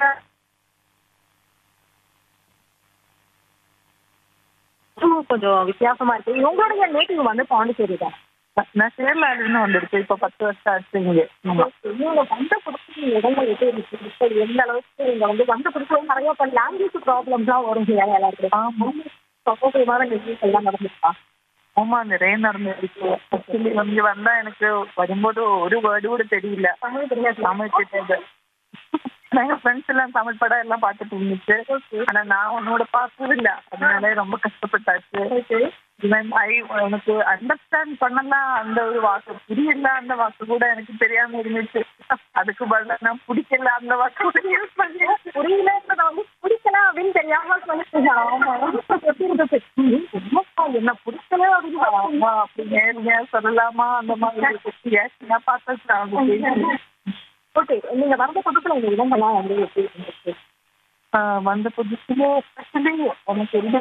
கொஞ்சம் வித்தியாசமா இருக்கு. உங்களுடைய நேட்டிவ் வந்து பாண்டிச்சேரி தான். நான் கேரளாலேருந்து வந்திருக்கேன். இப்போ 10 வருஷம் ஆச்சு இங்கே. ஆமா. நீங்க வந்த புதுசு இடங்கள் எப்படி இருக்கு? இப்போ எந்த அளவுக்கு நீங்க வந்து வந்த புதுசுல நிறைய இப்போ லாங்குவேஜ் ப்ராப்ளம்ஸ்லாம் வரும் இல்லையா எல்லாருக்கும். ஆமா. சமூகமான நிகழ்ச்சிகள் எல்லாம் நடந்துருக்கா? ஆமா, நிறைய நடந்துருக்கு. ஆக்சுவலி இங்க வந்தா எனக்கு வரும்போது ஒரு வேர்டு கூட தெரியல. தமிழ் தெரியாது. தமிழ் தெரியாது. எங்க ஃப்ரெண்ட்ஸ் எல்லாம் தமிழ் படம் எல்லாம் பார்த்துட்டு இருந்துச்சு. ஆனா நான் உன்னோட பார்த்தது இல்ல. அதனால ரொம்ப கஷ்டப்பட்டாச்சு. எனக்கு அண்டர்ஸ்டாண்ட் பண்ணலாம் அந்த ஒரு வாக்கு, புரியல அந்த வாக்கு கூட எனக்கு தெரியாம இருந்துச்சு. அதுக்கு பதிலா நான் பிடிக்கல அந்த வாக்கு கூட யூஸ் பண்ணேன். புரியலன்றத வந்து பிடிக்கல அப்படின்னு தெரியாம சொல்லிட்டு ஆமா எப்படி இருந்துச்சு? என்னப்பா என்ன பிடிக்கல அப்படின்னு ஆமா அப்படி நேர்மையா சொல்லலாமா அந்த மாதிரி நான் பார்த்தேன். ஓகே, நீங்க வந்த புதுசுல இந்த இடங்கள்லாம் வந்து எப்படி இருந்துச்சு? வந்த புதுசுல ஆக்சுவலி எனக்கு